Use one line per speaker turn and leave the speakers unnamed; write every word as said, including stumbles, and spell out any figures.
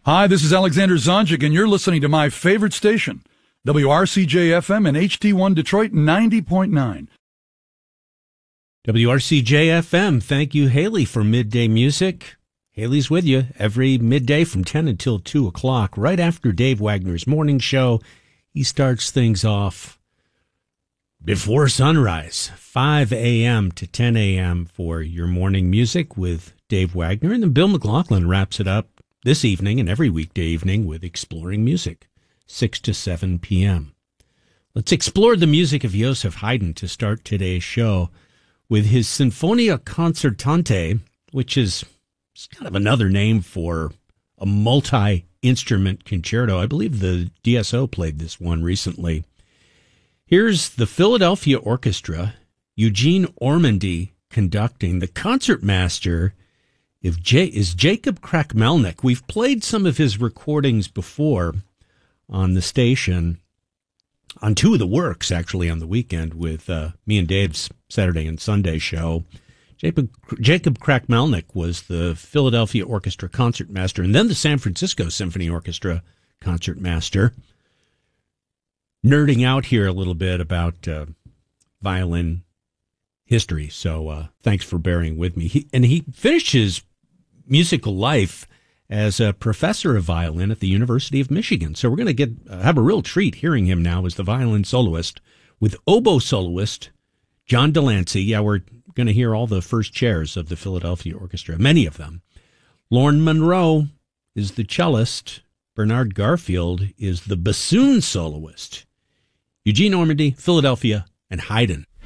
Hi, this is Alexander Zonjic, and you're listening to my favorite station, W R C J F M and H T one Detroit ninety point nine.
W R C J F M, thank you, Haley, for midday music. Haley's with you every midday from ten until two o'clock, right after Dave Wagner's morning show. He starts things off before sunrise, five a.m. to ten a.m. for your morning music with Dave Wagner. And then Bill McLaughlin wraps it up this evening and every weekday evening with Exploring Music, six to seven p.m. Let's explore the music of Joseph Haydn to start today's show with his Sinfonia Concertante, which is kind of another name for a multi-instrument concerto. I believe the D S O played this one recently. Here's the Philadelphia Orchestra, Eugene Ormandy conducting. The concertmaster if J- is Jacob Krakmelnik. We've played some of his recordings before on the station, on two of the works, actually, on the weekend with uh, me and Dave's Saturday and Sunday show. Jacob, Jacob Krakmelnik was the Philadelphia Orchestra concertmaster and then the San Francisco Symphony Orchestra concertmaster. Nerding out here a little bit about uh, violin history, so uh, thanks for bearing with me. He, and he finished his musical life as a professor of violin at the University of Michigan. So we're going to get uh, have a real treat hearing him now as the violin soloist with oboe soloist John Delancey. Yeah, we're going to hear all the first chairs of the Philadelphia Orchestra, many of them. Lorne Monroe is the cellist. Bernard Garfield is the bassoon soloist. Eugene Ormandy, Philadelphia, and Haydn.